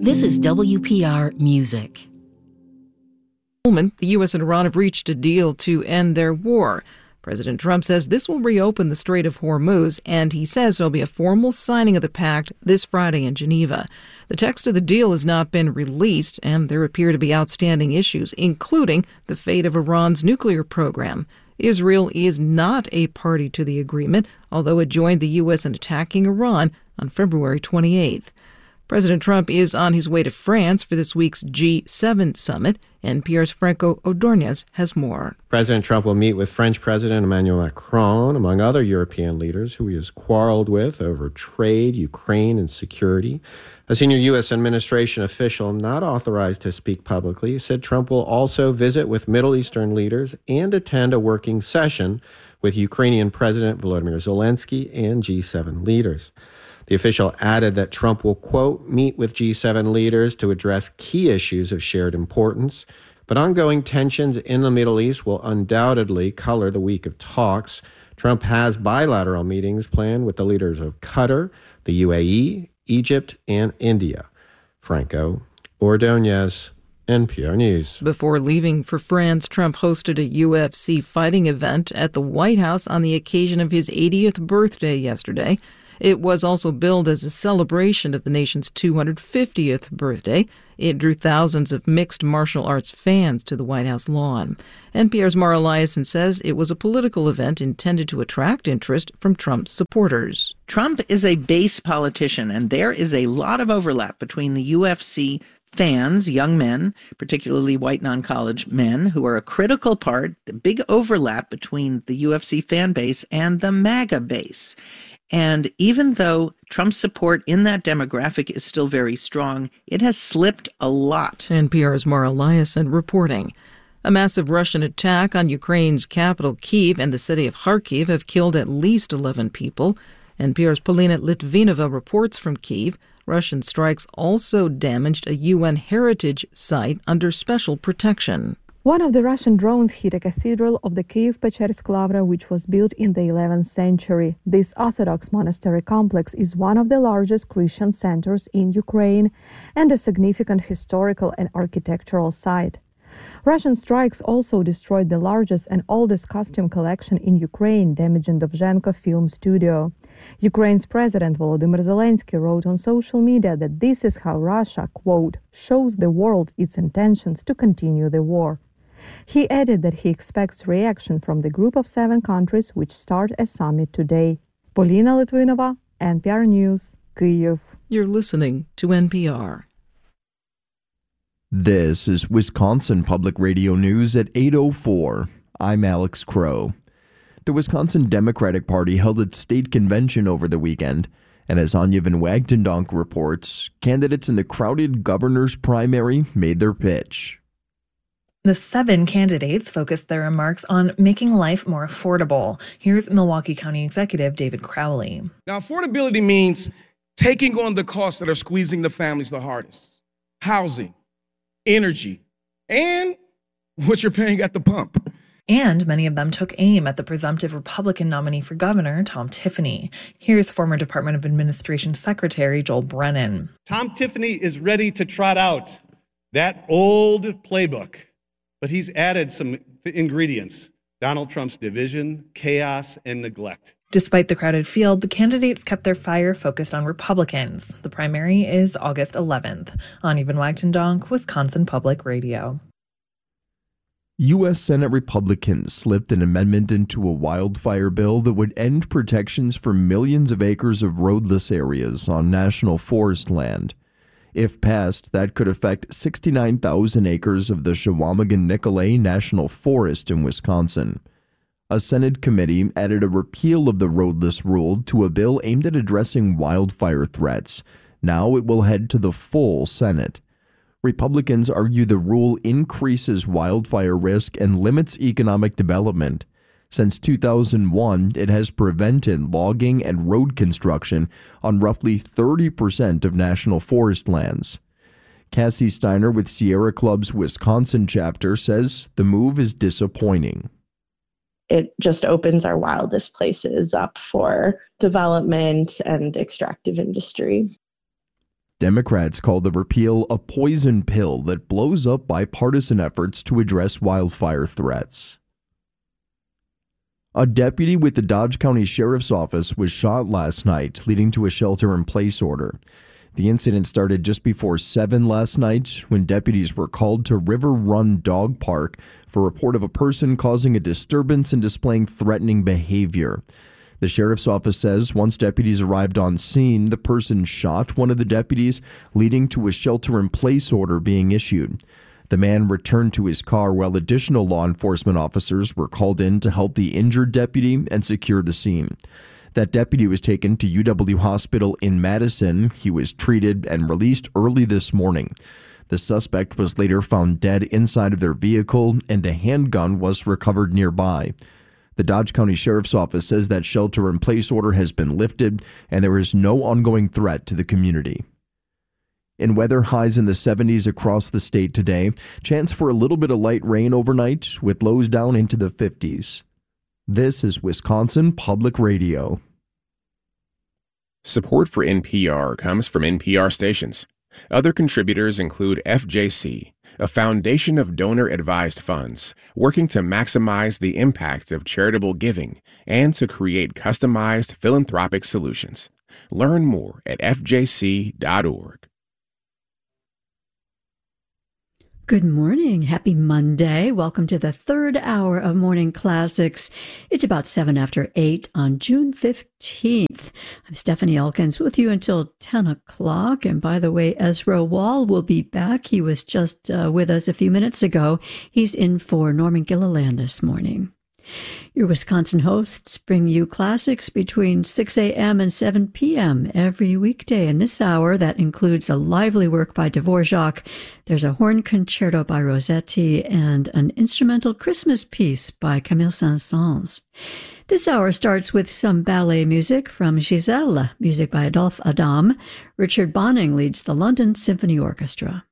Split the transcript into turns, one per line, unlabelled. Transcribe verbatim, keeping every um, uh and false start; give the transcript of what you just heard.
This is W P R Music. The U S and Iran have reached a deal to end their war. President Trump says this will reopen the Strait of Hormuz, and he says there'll be a formal signing of the pact this Friday in Geneva. The text of the deal has not been released, and there appear to be outstanding issues, including the fate of Iran's nuclear program. Israel is not a party to the agreement, although it joined the U S in attacking Iran on February twenty-eighth. President Trump is on his way to France for this week's G seven summit. N P R's Franco Ordonez has more.
President Trump will meet with French President Emmanuel Macron, among other European leaders who he has quarreled with over trade, Ukraine, and security. A senior U S administration official not authorized to speak publicly said Trump will also visit with Middle Eastern leaders and attend a working session with Ukrainian President Volodymyr Zelensky and G seven leaders. The official added that Trump will, quote, meet with G seven leaders to address key issues of shared importance, but ongoing tensions in the Middle East will undoubtedly color the week of talks. Trump has bilateral meetings planned with the leaders of Qatar, the U A E, Egypt, and India. Franco Ordonez, N P R News.
Before leaving for France, Trump hosted a U F C fighting event at the White House on the occasion of his eightieth birthday yesterday. It was also billed as a celebration of the nation's two hundred fiftieth birthday. It drew thousands of mixed martial arts fans to the White House lawn. N P R's Mara Liasson says it was a political event intended to attract interest from Trump's supporters.
Trump is a base politician, and there is a lot of overlap between the U F C fans, young men, particularly white non-college men, who are a critical part, the big overlap between the U F C fan base and the MAGA base. And even though Trump's support in that demographic is still very strong, it has slipped a lot.
N P R's Mara Liasson reporting. A massive Russian attack on Ukraine's capital, Kyiv, and the city of Kharkiv have killed at least eleven people. N P R's Polina Litvinova reports from Kyiv. Russian strikes also damaged a U N heritage site under special protection.
One of the Russian drones hit a cathedral of the Kyiv-Pechersk Lavra, which was built in the eleventh century. This Orthodox monastery complex is one of the largest Christian centers in Ukraine and a significant historical and architectural site. Russian strikes also destroyed the largest and oldest costume collection in Ukraine, damaging Dovzhenko Film Studio. Ukraine's President Volodymyr Zelensky wrote on social media that this is how Russia, quote, shows the world its intentions to continue the war. He added that he expects reaction from the group of seven countries which start a summit today. Polina Litvinova, N P R News, Kyiv.
You're listening to N P R.
This is Wisconsin Public Radio News at eight oh four. I'm Alex Crow. The Wisconsin Democratic Party held its state convention over the weekend, and as Anya Van Wagtendonk reports, candidates in the crowded governor's primary made their pitch.
The seven candidates focused their remarks on making life more affordable. Here's Milwaukee County Executive David Crowley.
Now, affordability means taking on the costs that are squeezing the families the hardest. Housing, energy, and what you're paying at the pump.
And many of them took aim at the presumptive Republican nominee for governor, Tom Tiffany. Here's former Department of Administration Secretary Joel Brennan.
Tom Tiffany is ready to trot out that old playbook, but he's added some ingredients: Donald Trump's division, chaos, and neglect.
Despite the crowded field, the candidates kept their fire focused on Republicans. The primary is August eleventh. Anya Van Wagtendonk, Wisconsin Public Radio.
U S Senate Republicans slipped an amendment into a wildfire bill that would end protections for millions of acres of roadless areas on national forest land. If passed, that could affect sixty-nine thousand acres of the Chequamegon-Nicolet National Forest in Wisconsin. A Senate committee added a repeal of the roadless rule to a bill aimed at addressing wildfire threats. Now it will head to the full Senate. Republicans argue the rule increases wildfire risk and limits economic development. Since two thousand one, it has prevented logging and road construction on roughly thirty percent of national forest lands. Cassie Steiner with Sierra Club's Wisconsin chapter says the move is disappointing.
It just opens our wildest places up for development and extractive industry.
Democrats call the repeal a poison pill that blows up bipartisan efforts to address wildfire threats. A deputy with the Dodge County Sheriff's Office was shot last night, leading to a shelter-in-place order. The incident started just before seven last night when deputies were called to River Run Dog Park for a report of a person causing a disturbance and displaying threatening behavior. The sheriff's office says once deputies arrived on scene, the person shot one of the deputies, leading to a shelter-in-place order being issued. The man returned to his car while additional law enforcement officers were called in to help the injured deputy and secure the scene. That deputy was taken to U W Hospital in Madison. He was treated and released early this morning. The suspect was later found dead inside of their vehicle, and a handgun was recovered nearby. The Dodge County Sheriff's Office says that shelter-in-place order has been lifted, and there is no ongoing threat to the community. In weather, highs in the seventies across the state today. Chance for a little bit of light rain overnight, with lows down into the fifties. This is Wisconsin Public Radio.
Support for N P R comes from N P R stations. Other contributors include F J C, a foundation of donor-advised funds working to maximize the impact of charitable giving and to create customized philanthropic solutions. Learn more at f j c dot org.
Good morning. Happy Monday. Welcome to the third hour of Morning Classics. It's about seven after eight on June fifteenth. I'm Stephanie Elkins with you until ten o'clock. And by the way, Ezra Wall will be back. He was just uh, with us a few minutes ago. He's in for Norman Gilliland this morning. Your Wisconsin hosts bring you classics between six a.m. and seven p.m. every weekday. In this hour, that includes a lively work by Dvorak. There's a horn concerto by Rossetti and an instrumental Christmas piece by Camille Saint-Saëns. This hour starts with some ballet music from Giselle, music by Adolphe Adam. Richard Bonning leads the London Symphony Orchestra.